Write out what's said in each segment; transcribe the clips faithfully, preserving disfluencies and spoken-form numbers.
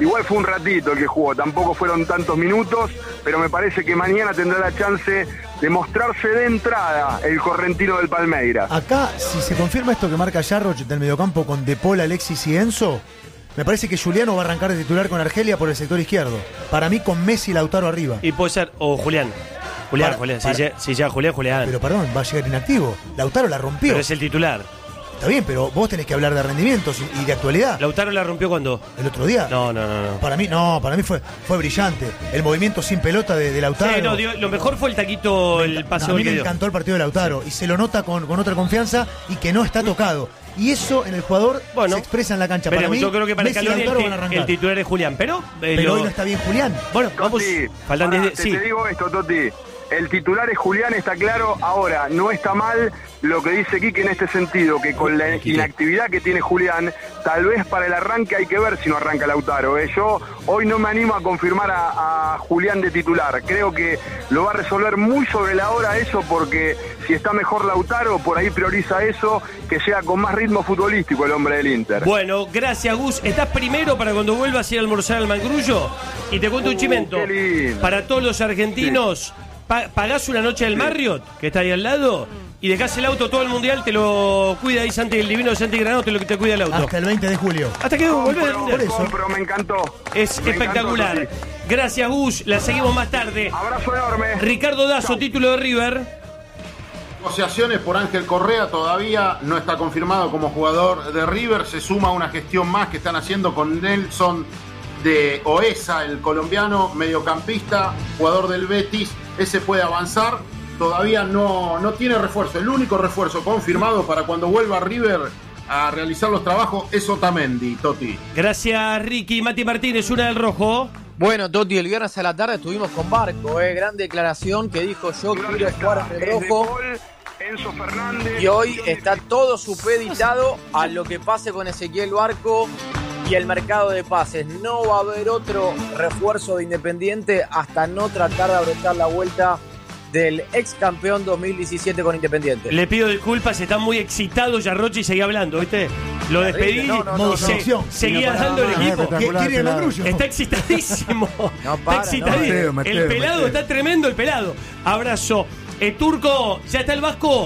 igual fue un ratito el que jugó, tampoco fueron tantos minutos, pero me parece que mañana tendrá la chance de mostrarse de entrada el correntino del Palmeiras. Acá, si se confirma esto que marca Jarroch del mediocampo con De Paul, Alexis y Enzo, me parece que Juliano va a arrancar de titular con Argelia por el sector izquierdo. Para mí con Messi y Lautaro arriba. Y puede ser, o Julián. Julián, Para, Julián. para. Si, llega, si llega Julián, Julián. Pero perdón, va a llegar inactivo. Lautaro la rompió. Pero es el titular. Está bien, pero vos tenés que hablar de rendimientos y de actualidad. ¿Lautaro la rompió cuándo? ¿El otro día? No, no, no. no. Para mí, no, para mí fue, fue brillante. El movimiento sin pelota de, de Lautaro. Sí, no, dio, lo mejor fue el taquito, el paseo no, a mí que me dio. encantó el partido de Lautaro. Sí. Y se lo nota con, con otra confianza y que no está tocado. Y eso en el jugador bueno, se expresa en la cancha. Veremos, para mí, yo creo que para Messi el, el, el titular es Julián, pero... Eh, pero lo... hoy no está bien Julián. Bueno, Toti, vamos... Faltan pará, diez... te, sí. te digo esto, Toti. El titular es Julián, está claro. Ahora, no está mal lo que dice Quique en este sentido, que con la inactividad que tiene Julián, tal vez para el arranque hay que ver si no arranca Lautaro. ¿eh? Yo hoy no me animo a confirmar a, a Julián de titular. Creo que lo va a resolver muy sobre la hora eso, porque si está mejor Lautaro, por ahí prioriza eso, que sea con más ritmo futbolístico el hombre del Inter. Bueno, gracias, Gus. ¿Estás primero para cuando vuelvas a ir a almorzar al Mangrullo? Y te cuento uh, un chimento. Para todos los argentinos... Sí. Pagás una noche del Marriott, que está ahí al lado, y dejás el auto todo el mundial, te lo cuida ahí Santi, el divino Santi Granado, te lo te cuida el auto. Hasta el veinte de julio. Hasta que volvés del mundial. Compro, me encantó. Es me espectacular. Encantó, sí. Gracias, Gus. La seguimos más tarde. Abrazo enorme. Ricardo Dazo, Chau. Título de River. Negociaciones por Ángel Correa, todavía no está confirmado como jugador de River. Se suma una gestión más que están haciendo con Nelson de Oesa, el colombiano mediocampista, jugador del Betis. Ese puede avanzar, todavía no, no tiene refuerzo. El único refuerzo confirmado para cuando vuelva a River a realizar los trabajos es Otamendi, Toti. Gracias, Ricky. Mati Martínez, una del rojo. Bueno, Toti, el viernes a la tarde estuvimos con Barco, eh, gran declaración que dijo: yo quiero jugar en el rojo. Enzo Fernández. Y hoy está todo supeditado a lo que pase con Ezequiel Barco y el mercado de pases. No va a haber otro refuerzo de Independiente hasta no tratar de abrochar la vuelta del ex campeón dos mil diecisiete con Independiente. Le pido disculpas, está muy excitado Yarrochi y seguía hablando, ¿viste? Lo despedí, no, no, no, se, no. seguía dando el equipo. ¿Quiere el Mangrullo? Está excitadísimo. No, para, está excitadísimo. No, el Mateo, pelado Mateo. está tremendo, el pelado. Abrazo. Eh, Turco, ¿ya está el Vasco?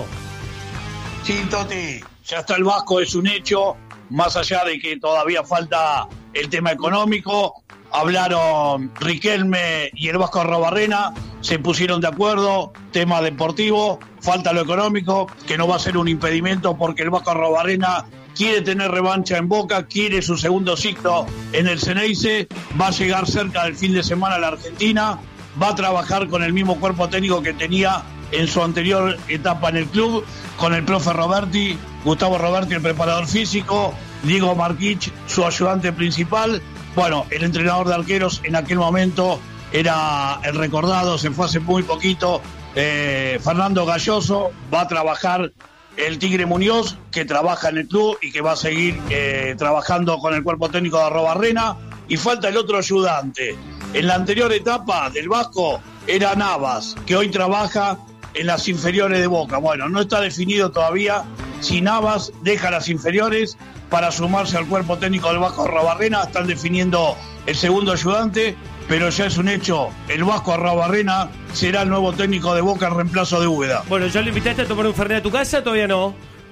Sí, Toti, ya está el Vasco, es un hecho. Más allá de que todavía falta el tema económico, hablaron Riquelme y el Vasco Arrobarrena, se pusieron de acuerdo, tema deportivo, falta lo económico, que no va a ser un impedimento porque el Vasco Arrobarrena quiere tener revancha en Boca, quiere su segundo ciclo en el Ceneice, va a llegar cerca del fin de semana a la Argentina, va a trabajar con el mismo cuerpo técnico que tenía en su anterior etapa en el club, con el profe Roberti, Gustavo Roberti, el preparador físico, Diego Marquich, su ayudante principal. Bueno, el entrenador de arqueros en aquel momento era el recordado, se fue hace muy poquito, eh, Fernando Galloso. Va a trabajar el Tigre Muñoz, que trabaja en el club y que va a seguir eh, trabajando con el cuerpo técnico de Arrobarrena. Y falta el otro ayudante. En la anterior etapa del Vasco era Navas, que hoy trabaja en las inferiores de Boca. Bueno, no está definido todavía si Navas deja las inferiores para sumarse al cuerpo técnico del Vasco Arrobarrena. Están definiendo el segundo ayudante, pero ya es un hecho. El Vasco Arrobarrena será el nuevo técnico de Boca en reemplazo de Úbeda. Bueno, ¿ya lo invitaste a tomar un fernet a tu casa? Todavía no.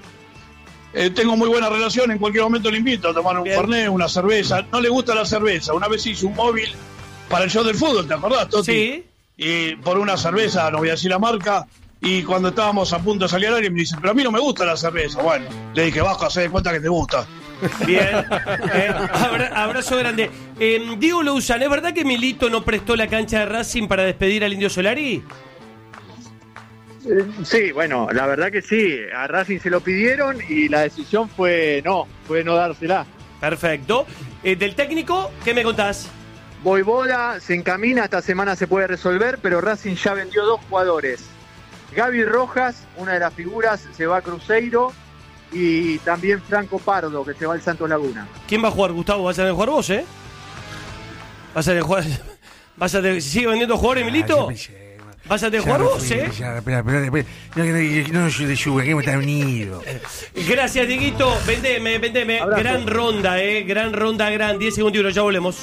Eh, tengo muy buena relación, en cualquier momento le invito a tomar un Bien. fernet, una cerveza. No le gusta la cerveza. Una vez hice un móvil para el show del fútbol, ¿te acordás, Toti? Sí. Y por una cerveza, no voy a decir la marca, y cuando estábamos a punto de salir al aire me dice, pero a mí no me gusta la cerveza. Bueno, le dije, Vasco, hacé de cuenta que te gusta. Bien. Eh, abra- abrazo grande. Eh, Diego Louzán, ¿es verdad que Milito no prestó la cancha de Racing para despedir al Indio Solari? Eh, Sí, bueno, la verdad que sí. A Racing se lo pidieron y la decisión fue no, fue no dársela. Perfecto. Eh, ¿Del técnico? ¿Qué me contás? Boivoda se encamina, esta semana se puede resolver, pero Racing ya vendió dos jugadores. Gaby Rojas, una de las figuras, se va a Cruzeiro, y también Franco Pardo, que se va al Santos Laguna. ¿Quién va a jugar, Gustavo? ¿Vas a tener que jugar vos, eh? ¿Vas a tener que jugar? ¿Vas a tener... ¿Sigue vendiendo jugadores, Milito? ¿Vas a tener que jugar vos, eh? Ya, espera, espera, espera. No, no, no, yo de Yuga, que me está unido. Gracias, Dieguito. Vendeme, vendeme. Abrazo. Gran ronda, eh. Gran ronda, gran. diez segundos, ya volvemos.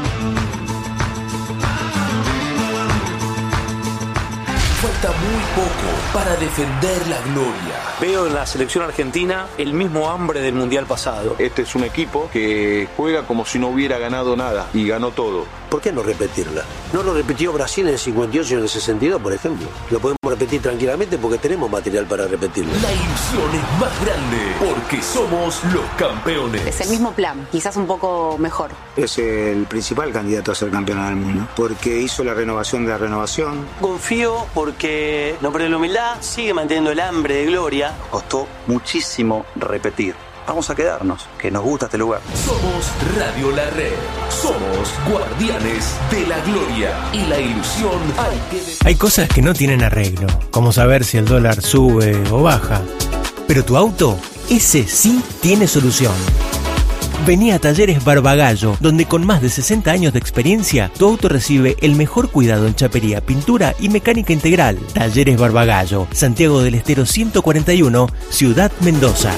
Falta muy poco para defender la gloria. Veo en la selección argentina el mismo hambre del mundial pasado. Este es un equipo que juega como si no hubiera ganado nada y ganó todo. ¿Por qué no repetirla? No lo repitió Brasil en el cincuenta y ocho y en el sesenta y dos, por ejemplo. Lo podemos repetir tranquilamente porque tenemos material para repetirlo. La ilusión es más grande porque somos los campeones. Es el mismo plan, quizás un poco mejor. Es el principal candidato a ser campeón del mundo porque hizo la renovación de la renovación. Confío porque no perdió la humildad, sigue manteniendo el hambre de gloria. Costó muchísimo repetir. Vamos a quedarnos, que nos gusta este lugar. Somos Radio La Red. Somos guardianes de la gloria. Y la ilusión hay que... Hay cosas que no tienen arreglo, como saber si el dólar sube o baja. Pero tu auto, ese sí tiene solución. Vení a Talleres Barbagallo, donde con más de sesenta años de experiencia, tu auto recibe el mejor cuidado en chapería, pintura y mecánica integral. Talleres Barbagallo, Santiago del Estero ciento cuarenta y uno, Ciudad Mendoza.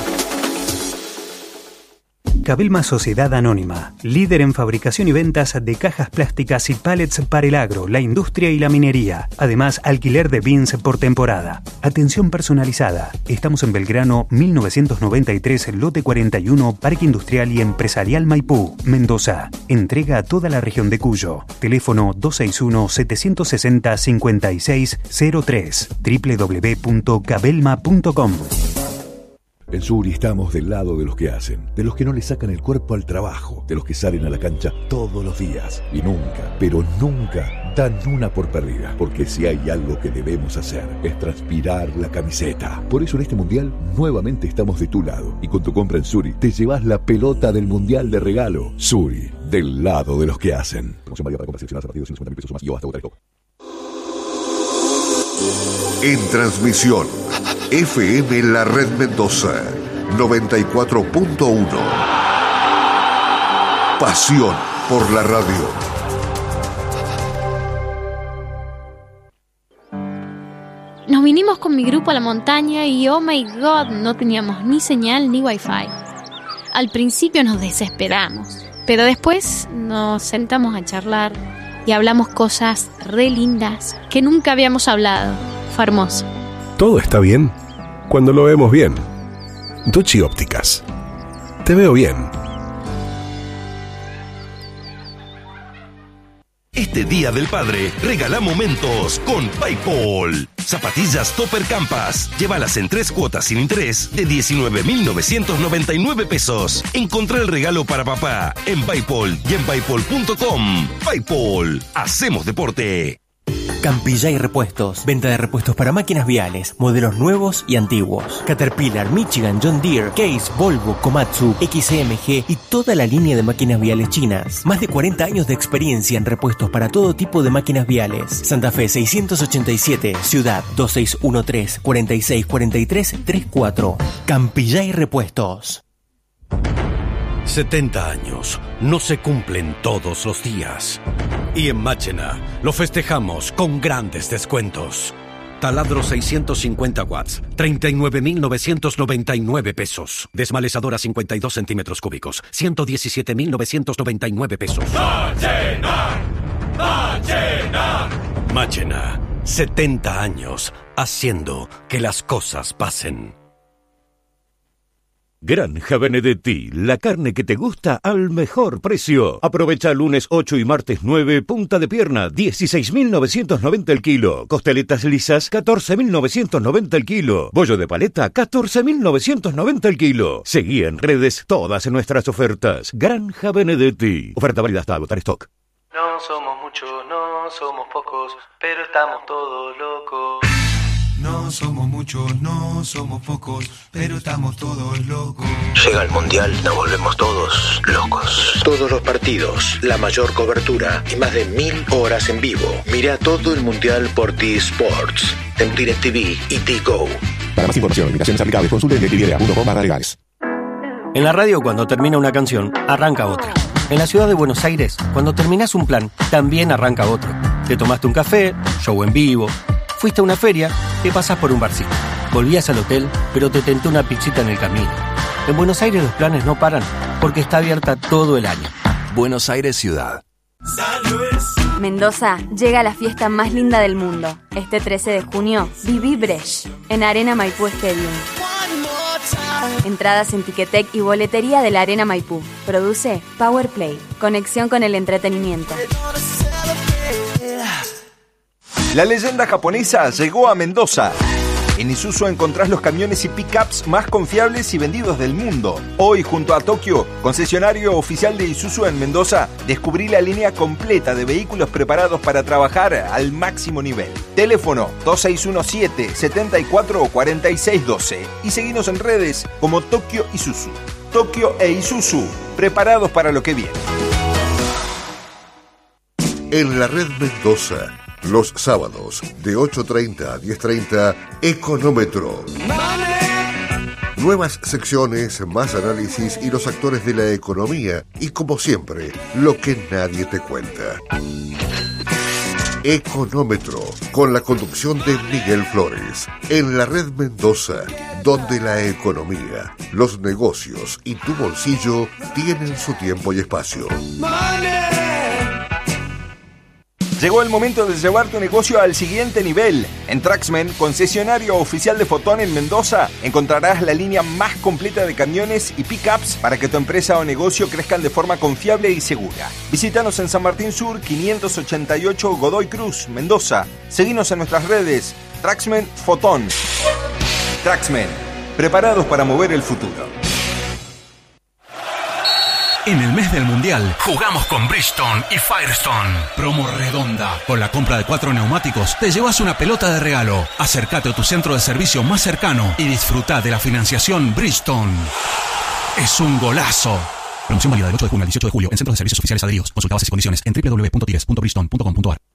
Cabelma Sociedad Anónima, líder en fabricación y ventas de cajas plásticas y pallets para el agro, la industria y la minería. Además, alquiler de bins por temporada. Atención personalizada. Estamos en Belgrano mil novecientos noventa y tres, lote cuarenta y uno, Parque Industrial y Empresarial Maipú, Mendoza. Entrega a toda la región de Cuyo. Teléfono dos seis uno, siete seis cero, cinco seis cero tres. doble u doble u doble u punto cabelma punto com. En Suri estamos del lado de los que hacen, de los que no le sacan el cuerpo al trabajo, de los que salen a la cancha todos los días y nunca, pero nunca dan una por perdida, porque si hay algo que debemos hacer es transpirar la camiseta. Por eso en este mundial nuevamente estamos de tu lado y con tu compra en Suri te llevas la pelota del mundial de regalo. Suri, del lado de los que hacen. Promoción válida para compras seleccionadas a partir de ciento cincuenta mil pesos o más y o hasta otra copa. En transmisión, F M La Red Mendoza, noventa y cuatro punto uno. Pasión por la radio. Nos vinimos con mi grupo a la montaña y oh my god, no teníamos ni señal ni wifi. Al principio nos desesperamos, pero después nos sentamos a charlar y hablamos cosas re lindas que nunca habíamos hablado. Fue hermoso. Todo está bien cuando lo vemos bien. Duchi Ópticas. Te veo bien. Este Día del Padre, regala momentos con PayPal. Zapatillas Topper Campas. Llévalas en tres cuotas sin interés de diecinueve mil novecientos noventa y nueve pesos. Encontrá el regalo para papá en PayPal y en paypal punto com. PayPal. Hacemos deporte. Campillay Repuestos. Venta de repuestos para máquinas viales, modelos nuevos y antiguos. Caterpillar, Michigan, John Deere, Case, Volvo, Komatsu, X M G y toda la línea de máquinas viales chinas. Más de cuarenta años de experiencia en repuestos para todo tipo de máquinas viales. Santa Fe seiscientos ochenta y siete, Ciudad dos seis uno tres, cuatro seis cuatro tres tres cuatro. Campillay Repuestos. setenta años no se cumplen todos los días. Y en Máchena lo festejamos con grandes descuentos. Taladro seiscientos cincuenta watts, treinta y nueve mil novecientos noventa y nueve pesos. Desmalezadora cincuenta y dos centímetros cúbicos, ciento diecisiete mil novecientos noventa y nueve pesos. Máchena, Máchena. Máchena, setenta años haciendo que las cosas pasen. Granja Benedetti, la carne que te gusta al mejor precio. Aprovecha lunes ocho y martes nueve, punta de pierna, dieciséis mil novecientos noventa el kilo. Costeletas lisas, catorce mil novecientos noventa el kilo. Bollo de paleta, catorce mil novecientos noventa el kilo. Seguí en redes todas nuestras ofertas. Granja Benedetti. Oferta válida hasta agotar stock. No somos muchos, no somos pocos, pero estamos todos locos. No somos muchos, no somos pocos, pero estamos todos locos. Llega el Mundial, nos volvemos todos locos. Todos los partidos, la mayor cobertura y más de mil horas en vivo. Mira todo el Mundial por T-Sports, en DirecTV y T-Go. Para más información, limitaciones aplicables, consulte en directv punto com barra legales. En la radio, cuando termina una canción, arranca otra. En la ciudad de Buenos Aires, cuando terminás un plan, también arranca otro. Te tomaste un café, show en vivo, Fuiste a una feria, te pasás por un barcito. Volvías al hotel, pero te tentó una pizzita en el camino. En Buenos Aires los planes no paran, porque está abierta todo el año. Buenos Aires Ciudad. Mendoza llega a la fiesta más linda del mundo. Este trece de junio, viví Brecht, en Arena Maipú Stadium. Entradas en Ticketek y boletería de la Arena Maipú. Produce Power Play. Conexión con el entretenimiento. La leyenda japonesa llegó a Mendoza. En Isuzu encontrás los camiones y pickups más confiables y vendidos del mundo. Hoy, junto a Tokio, concesionario oficial de Isuzu en Mendoza, descubrí la línea completa de vehículos preparados para trabajar al máximo nivel. Teléfono dos seis uno siete, siete cuatro, cuatro seis uno dos y seguinos en redes como Tokio Isuzu. Tokio e Isuzu, preparados para lo que viene. En la red Mendoza, los sábados de ocho treinta a diez treinta, Económetro. Nuevas secciones, más análisis y los actores de la economía y, como siempre, lo que nadie te cuenta. Económetro, con la conducción de Miguel Flores, en la red Mendoza, donde la economía, los negocios y tu bolsillo tienen su tiempo y espacio. Llegó el momento de llevar tu negocio al siguiente nivel. En Traxmen, concesionario oficial de Fotón en Mendoza, encontrarás la línea más completa de camiones y pickups para que tu empresa o negocio crezcan de forma confiable y segura. Visítanos en San Martín Sur, quinientos ochenta y ocho Godoy Cruz, Mendoza. Seguinos en nuestras redes, Traxmen Fotón. Traxmen, preparados para mover el futuro. En el mes del Mundial, jugamos con Bridgestone y Firestone. Promo redonda. Con la compra de cuatro neumáticos, te llevas una pelota de regalo. Acércate a tu centro de servicio más cercano y disfruta de la financiación Bridgestone. Es un golazo. Promoción válida del ocho de junio al dieciocho de julio en centros de servicios oficiales adheridos. Consulta bases y condiciones en doble u doble u doble u punto tires punto bridgestone punto com punto a r.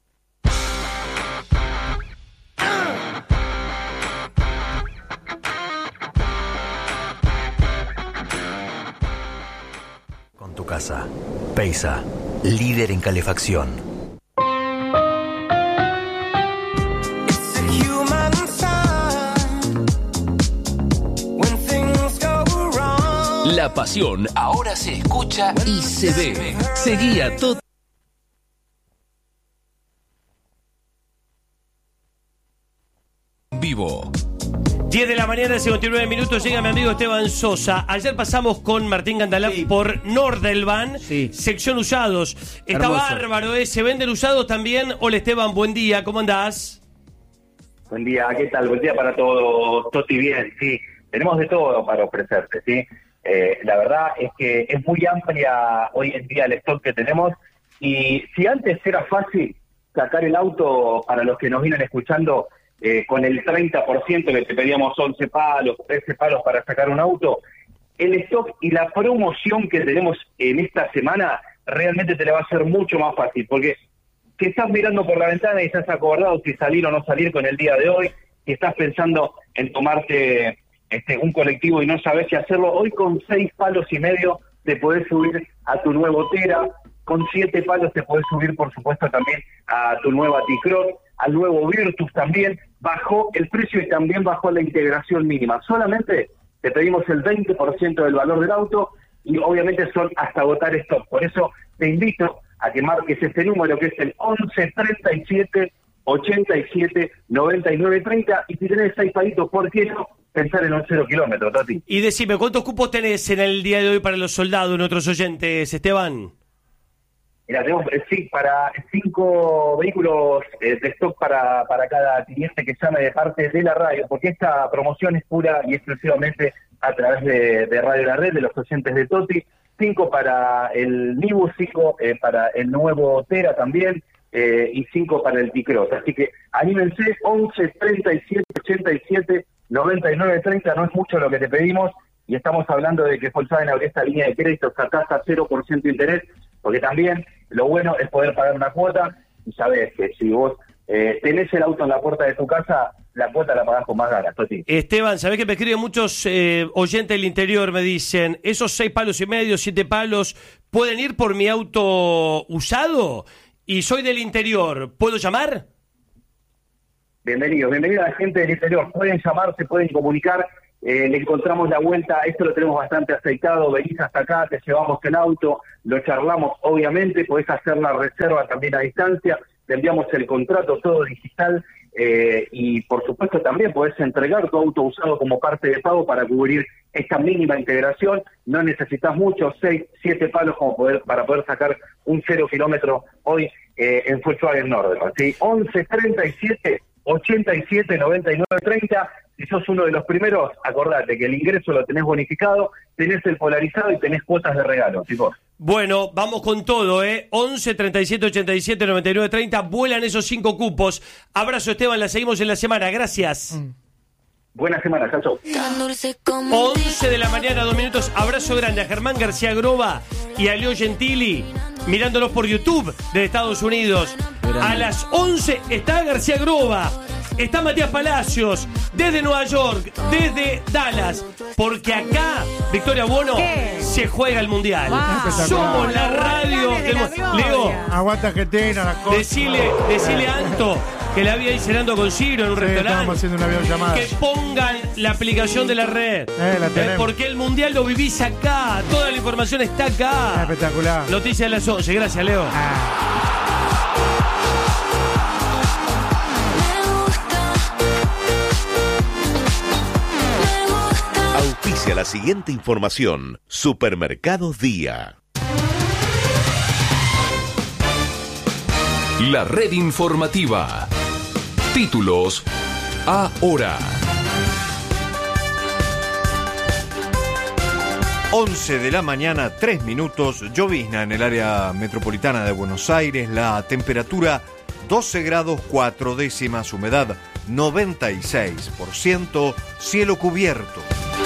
Tu casa. Peisa, líder en calefacción. La pasión ahora se escucha y se ve. Seguí a todo vivo. diez de la mañana, cincuenta y nueve minutos, llega mi amigo Esteban Sosa. Ayer pasamos con Martín Gandalá sí. por Nordelvan, sí. sección usados. Está Hermoso. Bárbaro, ¿eh? ¿Se venden usados también? Hola Esteban, buen día, ¿cómo andás? Buen día, ¿qué tal? Buen día para todos, Toti, bien, sí. Tenemos de todo para ofrecerte, ¿sí? Eh, la verdad es que es muy amplia hoy en día el stock que tenemos y si antes era fácil sacar el auto para los que nos vienen escuchando, Eh, con el treinta por ciento que te pedíamos once palos, trece palos para sacar un auto, el stock y la promoción que tenemos en esta semana realmente te la va a hacer mucho más fácil, porque si estás mirando por la ventana y estás acordado si salir o no salir con el día de hoy, si estás pensando en tomarte este un colectivo y no sabes si hacerlo, hoy con seis palos y medio te podés subir a tu nuevo Tera, con siete palos te podés subir por supuesto también a tu nueva T-Cross, al nuevo Virtus también. Bajó el precio y también bajó la integración mínima. Solamente te pedimos el veinte por ciento del valor del auto y obviamente son hasta agotar stock. Por eso te invito a que marques este número que es el once treinta y siete ochenta y siete noventa y nueve treinta y si tenés seis palitos, ¿por qué no pensar en un cero kilómetro, Tati? Y decime, ¿cuántos cupos tenés en el día de hoy para los soldados, nuestros oyentes, Esteban? Mira, tenemos sí, para cinco vehículos eh, de stock para, para cada cliente que llame de parte de la radio, porque esta promoción es pura y exclusivamente a través de, de Radio La Red, de los oyentes de Toti. Cinco para el Nibus, cinco eh, para el nuevo Tera también, eh, y cinco para el T-Cross. Así que anímense, once treinta y siete ochenta y siete noventa y nueve treinta, no es mucho lo que te pedimos, y estamos hablando de que Volkswagen abrió esta línea de crédito a tasa cero por ciento de interés, porque también lo bueno es poder pagar una cuota, y sabes que si vos eh, tenés el auto en la puerta de tu casa, la cuota la pagás con más ganas, Toti. Esteban, ¿sabés que me escriben muchos eh, oyentes del interior? Me dicen, esos seis palos y medio, siete palos, ¿pueden ir por mi auto usado? Y soy del interior, ¿puedo llamar? Bienvenidos, bienvenida a la gente del interior. Pueden llamar, se pueden comunicar. Eh, le encontramos la vuelta, esto lo tenemos bastante aceitado, venís hasta acá, te llevamos el auto, lo charlamos, obviamente, podés hacer la reserva también a distancia, te enviamos el contrato todo digital, eh, y por supuesto también podés entregar tu auto usado como parte de pago para cubrir esta mínima integración. No necesitas mucho, seis, siete palos como poder, para poder sacar un cero kilómetro hoy eh, en Volkswagen Nordel, ¿sí? once treinta y siete ochenta y siete noventa y nueve treinta. Si sos uno de los primeros, acordate que el ingreso lo tenés bonificado, tenés el polarizado y tenés cuotas de regalo, chicos. Bueno, vamos con todo, ¿eh? once treinta y siete ochenta y siete noventa y nueve treinta, vuelan esos cinco cupos. Abrazo, Esteban, la seguimos en la semana, gracias. Mm. Buena semana, chao. once de la mañana, dos minutos. Abrazo grande a Germán García Groba y a Leo Gentili, mirándonos por YouTube de Estados Unidos. A las once está García Groba, está Matías Palacios, desde Nueva York, desde Dallas, porque acá, Victoria Buono, ¿qué? Se juega el Mundial. Wow. Somos la radio del Mundial. Leo, aguanta Argentina, la cosa. Decile, decile a Anto que la había ahí cenando con Ciro en un sí, restaurante. Estamos haciendo una videollamada. Que pongan la aplicación de la red. Eh, la tenemos. Porque el Mundial lo vivís acá. Toda la información está acá. Espectacular. Noticias de las once. Gracias, Leo. Ah. Auspicia la siguiente información. Supermercados Día. La red informativa. Títulos ahora. once de la mañana, tres minutos, llovizna en el área metropolitana de Buenos Aires, la temperatura doce grados cuatro décimas, humedad noventa y seis por ciento, cielo cubierto.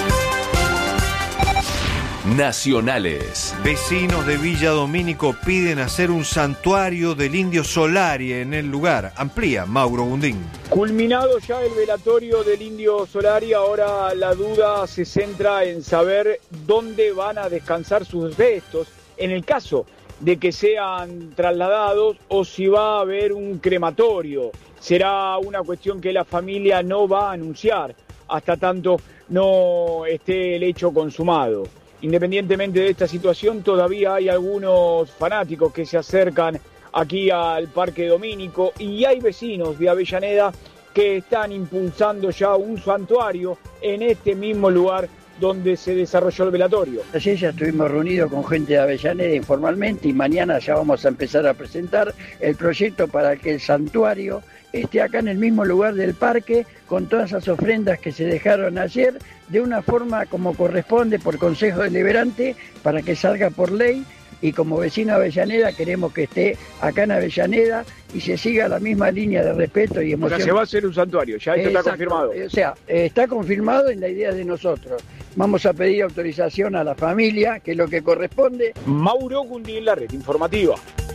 Nacionales. Vecinos de Villa Domínico piden hacer un santuario del Indio Solari en el lugar. Amplía Mauro Gundín. Culminado ya el velatorio del Indio Solari, ahora la duda se centra en saber dónde van a descansar sus restos, en el caso de que sean trasladados o si va a haber un crematorio. Será una cuestión que la familia no va a anunciar hasta tanto no esté el hecho consumado. Independientemente de esta situación, todavía hay algunos fanáticos que se acercan aquí al Parque Domínico y hay vecinos de Avellaneda que están impulsando ya un santuario en este mismo lugar donde se desarrolló el velatorio. Ayer ya estuvimos reunidos con gente de Avellaneda informalmente y mañana ya vamos a empezar a presentar el proyecto para que el santuario esté acá en el mismo lugar del parque, con todas esas ofrendas que se dejaron ayer, de una forma como corresponde por Consejo Deliberante, para que salga por ley, y como vecino de Avellaneda queremos que esté acá en Avellaneda y se siga la misma línea de respeto y emoción. O sea, se va a hacer un santuario, ya esto Exacto. Está confirmado. O sea, está confirmado en la idea de nosotros. Vamos a pedir autorización a la familia, que es lo que corresponde. Mauro Gundín, la red informativa.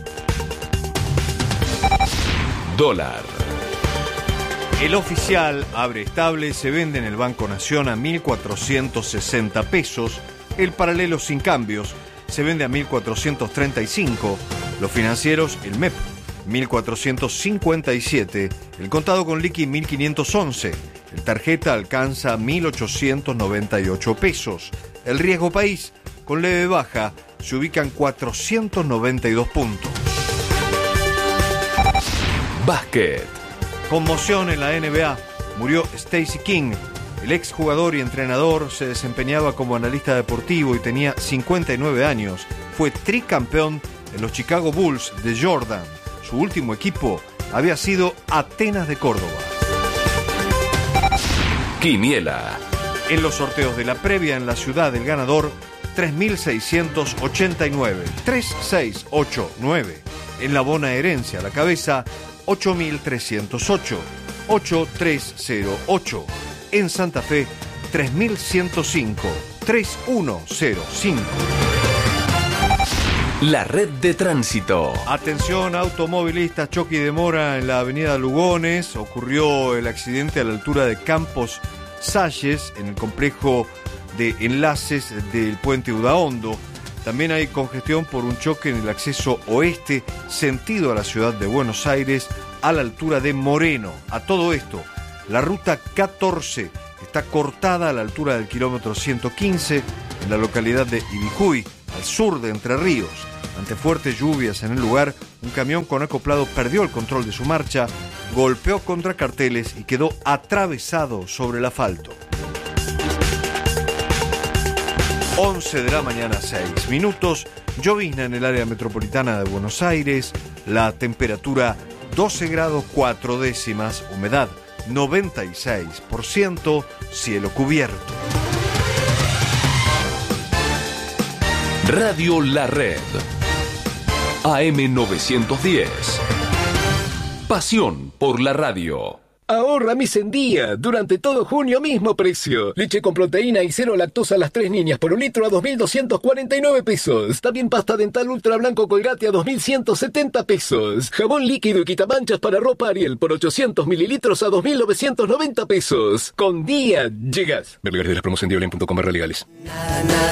Dólar. El oficial abre estable, se vende en el Banco Nación a mil cuatrocientos sesenta pesos. El paralelo sin cambios se vende a mil cuatrocientos treinta y cinco. Los financieros, el M E P, mil cuatrocientos cincuenta y siete. El contado con liqui, mil quinientos once. El tarjeta alcanza mil ochocientos noventa y ocho pesos. El riesgo país, con leve baja, se ubican cuatrocientos noventa y dos puntos. Básquet. Conmoción en la N B A. Murió Stacey King. El exjugador y entrenador se desempeñaba como analista deportivo y tenía cincuenta y nueve años. Fue tricampeón en los Chicago Bulls de Jordan. Su último equipo había sido Atenas de Córdoba. Quiniela. En los sorteos de la previa en la ciudad, el ganador tres mil seiscientos ochenta y nueve. tres mil seiscientos ochenta y nueve. En la bonaerense a la cabeza, ocho mil trescientos ocho. ocho mil trescientos ocho. En Santa Fe, tres mil ciento cinco. tres mil ciento cinco. La red de tránsito. Atención, automovilistas, choque y demora en la avenida Lugones. Ocurrió el accidente a la altura de Campos Salles, en el complejo de enlaces del puente Udaondo. También hay congestión por un choque en el acceso oeste, sentido a la ciudad de Buenos Aires, a la altura de Moreno. A todo esto, la ruta catorce está cortada a la altura del kilómetro ciento quince, en la localidad de Ibicuy, al sur de Entre Ríos. Ante fuertes lluvias en el lugar, un camión con acoplado perdió el control de su marcha, golpeó contra carteles y quedó atravesado sobre el asfalto. once de la mañana, seis minutos, llovizna en el área metropolitana de Buenos Aires, la temperatura doce grados cuatro décimas, humedad noventa y seis por ciento, cielo cubierto. Radio La Red. A M novecientos diez. Pasión por la radio. Ahorra mis en día. Durante todo junio, mismo precio. Leche con proteína y cero lactosa a las tres niñas por un litro a dos mil doscientos cuarenta y nueve pesos. También pasta dental ultra blanco Colgate a dos mil ciento setenta pesos. Jabón líquido y quitamanchas para ropa Ariel por ochocientos mililitros a dos mil novecientos noventa pesos. Con día llegas. Ver lugares de la promoción de Olen punto com barra legales.